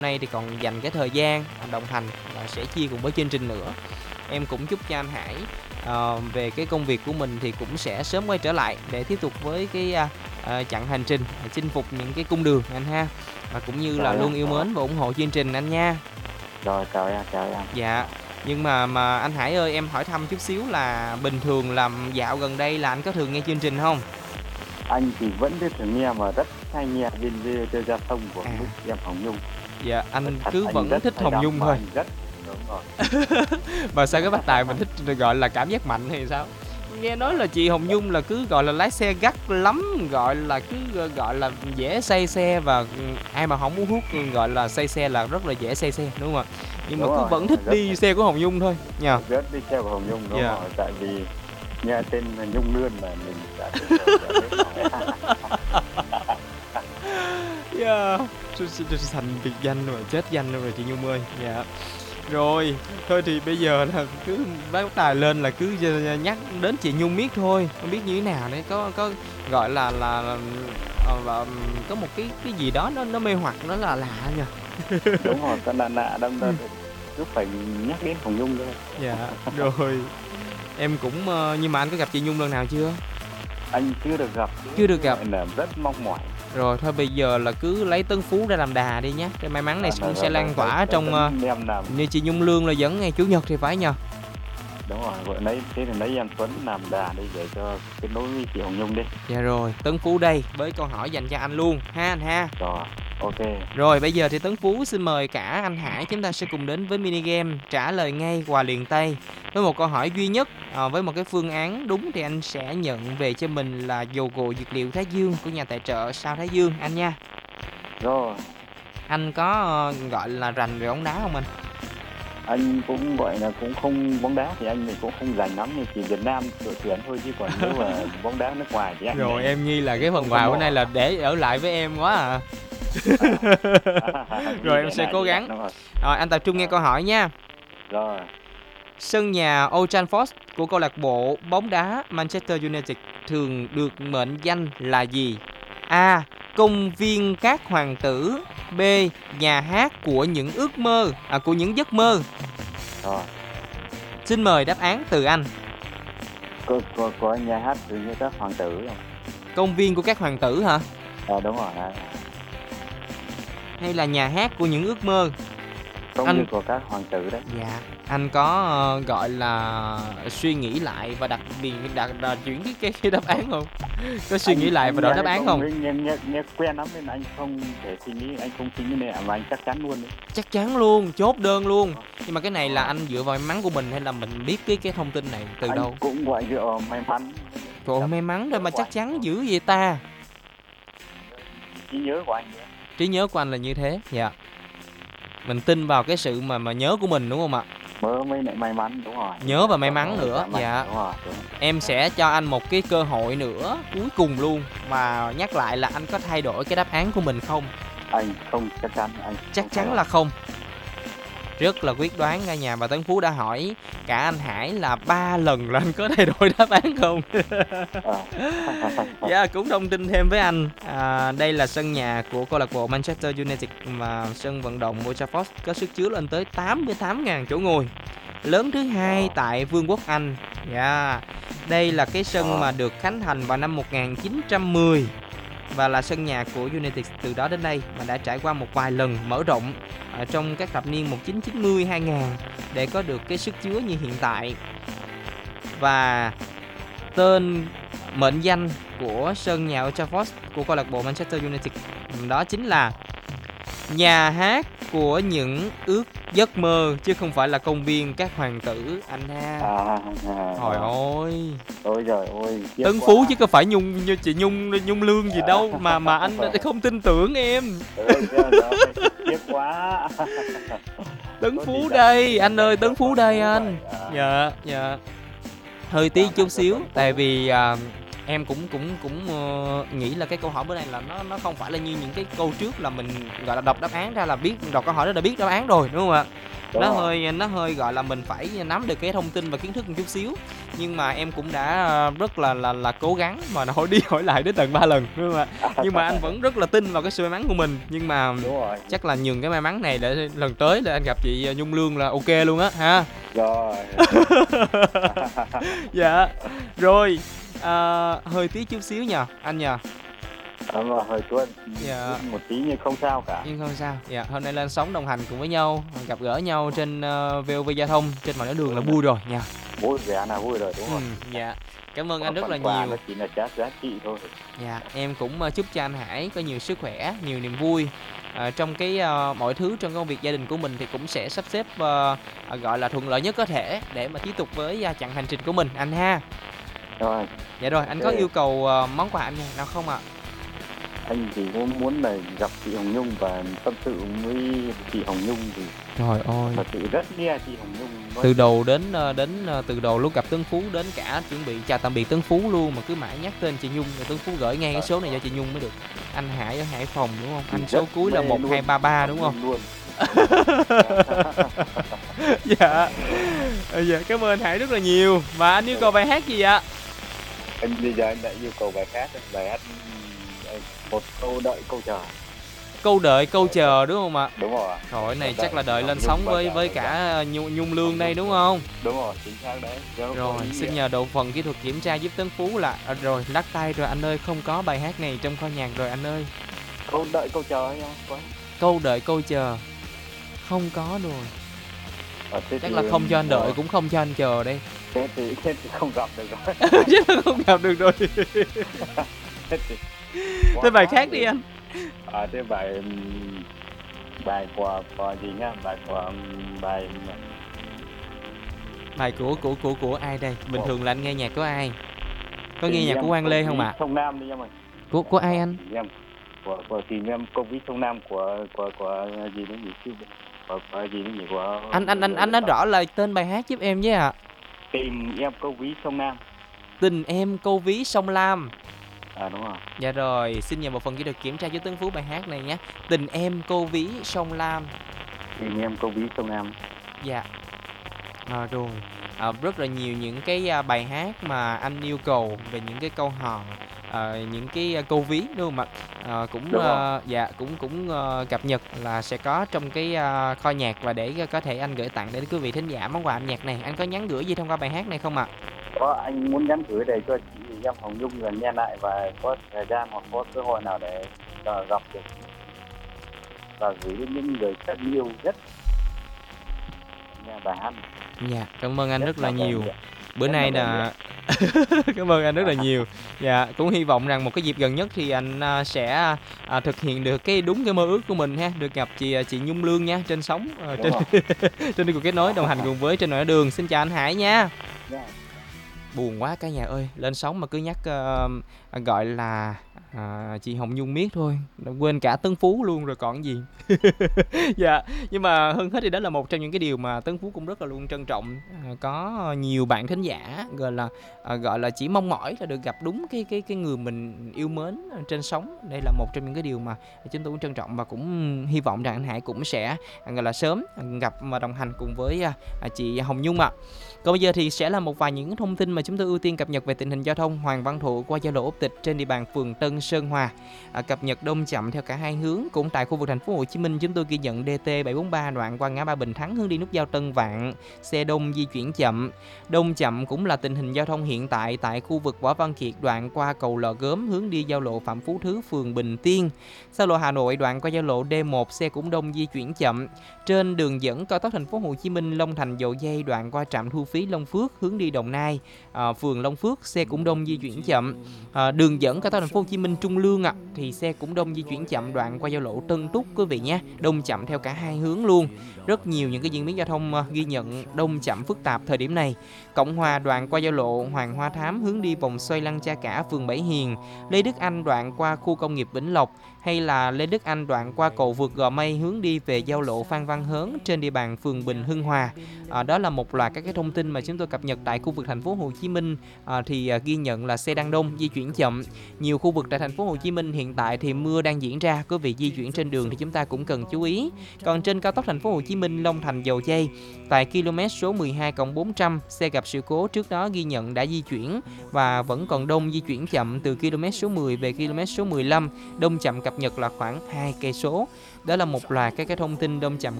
nay thì còn dành cái thời gian đồng hành và sẽ chia cùng với chương trình nữa. Em cũng chúc cho anh Hải về cái công việc của mình thì cũng sẽ sớm quay trở lại để tiếp tục với cái chặng hành trình chinh phục những cái cung đường anh ha. Và cũng như là luôn yêu mến và ủng hộ chương trình anh nha. Rồi, chào em. Dạ. Nhưng mà anh Hải ơi, em hỏi thăm chút xíu là bình thường làm dạo gần đây là anh có thường nghe chương trình không? Anh thì vẫn thường nghe mà rất hay nghe bên Radio Giao thông của em Hồng Nhung. Dạ, anh cứ vẫn thích Hồng Nhung thôi. Rất đúng rồi. Mà sao cái bác Tài mình thích gọi là cảm giác mạnh hay sao? Nghe nói là chị Hồng Nhung là cứ gọi là lái xe gắt lắm, gọi là cứ gọi là dễ say xe và ai mà không muốn hút gọi là say xe là rất là dễ say xe đúng không ạ? Nhưng mà Đúng cứ rồi, vẫn thích đi xe của Hồng Nhung thôi nha. Rất đi xe của Hồng Nhung đúng Dạ. rồi, tại vì nghe tên Nhung Lươn là mình đã Yeah. Thành biệt danh rồi, chết danh rồi chị Nhung ơi. Dạ. Rồi, thôi thì bây giờ là cứ bác Tài lên là cứ nhắc đến chị Nhung miết thôi, không biết như thế nào đấy, có gọi là có một cái gì đó nó mê hoặc, nó là lạ nha. Đúng rồi, con lạ đâm ra cứ phải nhắc đến Hồng Nhung thôi. Dạ, rồi. Em cũng nhưng mà anh có gặp chị Nhung lần nào chưa? Anh chưa được gặp. Là rất mong mỏi. Rồi thôi bây giờ là cứ lấy Tấn Phú ra làm đà đi nhé. Cái may mắn này sẽ lan tỏa trong như chị Nhung Lương là dẫn ngày Chủ nhật thì phải nhờ. Đúng rồi, vậy thế thì lấy em Tuấn làm đà đi để cho kết nối với chị Hồng Nhung đi. Dạ rồi, Tấn Phú đây với câu hỏi dành cho anh luôn ha anh ha. Rồi, ok. Rồi bây giờ thì Tấn Phú xin mời cả anh Hải chúng ta sẽ cùng đến với mini game trả lời ngay quà liền tay. Với một câu hỏi duy nhất, với một cái phương án đúng thì anh sẽ nhận về cho mình là dầu gội dược liệu Thái Dương của nhà tài trợ Sao Thái Dương anh nha. Rồi. Anh có gọi là rành về bóng đá không anh? Anh cũng gọi là cũng không bóng đá thì anh thì cũng không rành lắm, nhưng chỉ Việt Nam đội tuyển thôi, chứ còn nếu mà bóng đá nước ngoài thì anh rồi em nghi là cái phần quà bữa nay là để ở lại với em quá à. Rồi em sẽ cố gắng. Rồi anh tập trung nghe câu hỏi nha. Rồi. Sân nhà Old Trafford của câu lạc bộ bóng đá Manchester United thường được mệnh danh là gì? A. Công viên các hoàng tử. B. Nhà hát của những ước mơ, của những giấc mơ. Rồi. Xin mời đáp án từ anh. Có nhà hát của những các hoàng tử không? Công viên của các hoàng tử hả? Đúng rồi. Hay là nhà hát của những ước mơ? Công viên của các hoàng tử đấy. Dạ. Anh có gọi là suy nghĩ lại và đặt chuyển cái đáp án không? Có suy nghĩ lại và đổi đáp án không? Nghe quen lắm nên anh không thể suy nghĩ, anh không suy nghĩ nè mà anh chắc chắn luôn đấy. Chắc chắn luôn, chốt đơn luôn. Nhưng mà cái này là anh dựa vào may mắn của mình hay là mình biết cái thông tin này từ đâu? Anh cũng gọi dựa vào may mắn. Trời ơi, may mắn thôi mà chắc chắn dữ vậy ta. Trí nhớ của anh. Trí nhớ của anh là như thế, dạ. Mình tin vào cái sự mà nhớ của mình đúng không ạ? Mơ mới lại may mắn, đúng rồi. Nhớ và may mắn nữa, dạ. Đúng rồi. Em sẽ cho anh một cái cơ hội nữa cuối cùng luôn, mà nhắc lại là anh có thay đổi cái đáp án của mình không? Anh không chắc chắn. Chắc chắn là không. Rất là quyết đoán cả nhà, và Tấn Phú đã hỏi cả anh Hải là 3 lần là anh có thay đổi đáp án không? Dạ, cũng thông tin thêm với anh. Đây là sân nhà của câu lạc bộ Manchester United mà sân vận động Old Trafford có sức chứa lên tới 88.000 chỗ ngồi, lớn thứ hai tại Vương quốc Anh. Đây là cái sân mà được khánh thành vào năm 1910 và là sân nhà của United từ đó đến nay, mà đã trải qua một vài lần mở rộng ở trong các thập niên 1990-2000 để có được cái sức chứa như hiện tại. Và tên mệnh danh của sân nhà Old Trafford của câu lạc bộ Manchester United đó chính là nhà hát của những giấc mơ, chứ không phải là công viên các hoàng tử anh ha. Trời ơi. Ôi trời ơi. Tấn Phú chứ có phải như chị Nhung Lương gì đâu mà anh không tin tưởng em. Tiếc quá. Tấn Phú đây, anh ơi, Tấn Phú đây anh. Dạ. Hơi tí chút xíu, tại vì em cũng nghĩ là cái câu hỏi bữa nay là nó không phải là như những cái câu trước là mình gọi là đọc đáp án ra là biết, đọc câu hỏi đó đã biết đáp án rồi đúng không ạ? Nó hơi gọi là mình phải nắm được cái thông tin và kiến thức một chút xíu. nhưng mà em cũng đã rất là cố gắng mà hỏi đi hỏi lại đến tận 3 lần, đúng không ạ? Nhưng mà anh vẫn rất là tin vào cái sự may mắn của mình, nhưng mà Đúng rồi. chắc là nhường cái may mắn này để lần tới là anh gặp chị Nhung Lương là ok luôn á ha. Rồi. Dạ. Rồi, hơi tí chút xíu nhờ anh nhờ. Mà hơi tuôn Dạ. một tí nhưng không sao cả. Nhưng không sao. Dạ, hôm nay lên sóng đồng hành cùng với nhau, gặp gỡ nhau trên VOV Giao thông trên mọi nẻo đường là vui rồi nha. Vui vẻ là vui rồi, đúng rồi. Dạ. Cảm ơn anh rất là Phần quà nhiều. nó chỉ là giá trị thôi. Dạ, em cũng chúc cho anh Hải có nhiều sức khỏe, nhiều niềm vui. Trong cái mọi thứ trong công việc gia đình của mình thì cũng sẽ sắp xếp gọi là thuận lợi nhất có thể để mà tiếp tục với chặng hành trình của mình anh ha. Rồi. Dạ rồi, anh có yêu cầu món quà anh nào không ạ? Anh chỉ muốn là gặp chị Hồng Nhung và tâm sự với chị Hồng Nhung thì Trời ơi, thật sự rất nghe chị Hồng Nhung nói. từ đầu đến từ đầu lúc gặp Tấn Phú đến cả chuẩn bị chào tạm biệt Tấn Phú luôn mà cứ mãi nhắc tên chị Nhung, rồi Tấn Phú gửi ngay cái số này cho chị Nhung mới được. Anh Hải ở Hải Phòng đúng không? Anh số cuối là 1233 đúng không? Luôn. Dạ. Dạ, cảm ơn anh Hải rất là nhiều. Và anh yêu cầu bài hát gì ạ? Anh bây giờ anh đã yêu cầu bài hát một câu đợi câu chờ. Câu đợi câu chờ đúng không ạ? Đúng rồi ạ. Trời này chắc là đợi lên sóng với cả Nhung Lương đây đúng không? Đúng rồi, chính xác đấy. Rồi, xin nhờ bộ phận kỹ thuật kiểm tra giúp Tấn Phú là rồi lắc tay rồi anh ơi, không có bài hát này trong kho nhạc rồi anh ơi. Câu đợi câu chờ nha. Câu đợi câu chờ. Không có rồi. Chắc là không cho anh đợi cũng không cho anh chờ đây. Thế thì không gặp được rồi. Chắc là không gặp được rồi. Thế bài khác đi anh. Thế bài của gì nhá, Bài của ai đây? Bình thường là anh nghe nhạc của ai? Có nghe nhạc của Quang Lê không ạ? Sông Nam đi em ơi. Của ai anh? Em của tìm em câu ví sông Nam của gì đấy nhỉ chứ? Của gì đấy nhỉ của Anh nói rõ lời tên bài hát giúp em với ạ. Tìm em câu ví sông Nam. Tình em câu ví sông Lam. Đúng rồi. Dạ rồi, xin nhờ một phần kỹ thuật kiểm tra cho Tấn Phú bài hát này nhé. Tình em câu ví sông Lam. Tìm em câu ví sông Nam. Dạ. Rồi, rất là nhiều những cái bài hát mà anh yêu cầu về những cái câu hò, những cái câu ví đúng không ạ? Cũng cập nhật là sẽ có trong cái kho nhạc và để có thể anh gửi tặng đến quý vị thính giả món quà âm nhạc này. Anh có nhắn gửi gì thông qua bài hát này không ạ? Có, anh muốn nhắn gửi để cho chị em Hồng Nhung là nghe lại và có thời gian hoặc có cơ hội nào để gặp được và gửi đến những người thân yêu nhất nghe bài hát. Dạ, cảm ơn anh rất là nhiều. Bữa nay là cảm ơn anh rất là nhiều. Dạ, cũng hy vọng rằng một cái dịp gần nhất thì anh sẽ thực hiện được đúng cái mơ ước của mình ha, được gặp chị Nhung Lương nha, trên sóng trên cuộc kết nối đồng hành cùng với trên mọi đường. Xin chào anh Hải nha. Buồn quá cả nhà ơi, lên sóng mà cứ nhắc gọi là chị Hồng Nhung miết thôi, quên cả Tấn Phú luôn rồi còn gì. Dạ, nhưng mà hơn hết thì đó là một trong những cái điều mà Tấn Phú cũng rất là luôn trân trọng. Có nhiều bạn thính giả gọi là chỉ mong mỏi là được gặp đúng cái người mình yêu mến trên sóng. Đây là một trong những cái điều mà chúng tôi cũng trân trọng và cũng hy vọng rằng anh Hải cũng sẽ gọi là sớm gặp và đồng hành cùng với chị Hồng Nhung ạ. Còn bây giờ thì sẽ là một vài những thông tin mà chúng tôi ưu tiên cập nhật về tình hình giao thông. Hoàng Văn Thụ qua giao lộ Úc Tịch trên địa bàn phường Tân Sơn Hòa cập nhật đông chậm theo cả hai hướng. Cũng tại khu vực thành phố Hồ Chí Minh, chúng tôi ghi nhận DT 743 đoạn qua ngã ba Bình Thắng hướng đi nút giao Tân Vạn, xe đông di chuyển chậm. Đông chậm cũng là tình hình giao thông hiện tại tại khu vực Võ Văn Kiệt đoạn qua cầu Lò Gốm hướng đi giao lộ Phạm Phú Thứ, phường Bình Tiên. Xa lộ Hà Nội đoạn qua giao lộ D1, xe cũng đông di chuyển chậm. Trên đường dẫn cao tốc thành phố Hồ Chí Minh Long Thành Dầu Dây đoạn qua trạm thu phí Long Phước hướng đi Đồng Nai, phường Long Phước, xe cũng đông di chuyển chậm. Đường dẫn cao tốc thành phố Hồ Chí Minh Trung Lương thì xe cũng đông di chuyển chậm đoạn qua giao lộ Tân Túc quý vị nhé, đông chậm theo cả hai hướng luôn. Rất nhiều những cái diễn biến giao thông ghi nhận đông chậm phức tạp thời điểm này. Cộng Hòa đoạn qua giao lộ Hoàng Hoa Thám hướng đi vòng xoay Lăng Cha Cả, phường Bảy Hiền. Lê Đức Anh đoạn qua khu công nghiệp Vĩnh Lộc, hay là Lê Đức Anh đoạn qua cầu vượt Gò Mây hướng đi về giao lộ Phan Văn Hớn trên địa bàn phường Bình Hưng Hòa. Đó là một loạt các cái thông tin mà chúng tôi cập nhật tại khu vực thành phố Hồ Chí Minh thì ghi nhận là xe đang đông di chuyển chậm. Nhiều khu vực tại thành phố Hồ Chí Minh hiện tại thì mưa đang diễn ra, quý vị di chuyển trên đường thì chúng ta cũng cần chú ý. Còn trên cao tốc thành phố Hồ Chí Minh Long Thành Dầu Giây, tại km số 12+400, xe gặp sự cố trước đó ghi nhận đã di chuyển và vẫn còn đông, di chuyển chậm từ km số 10 về km số 15, đông chậm cập nhật là khoảng 2 cây số. Đó là một loạt các cái thông tin đông chậm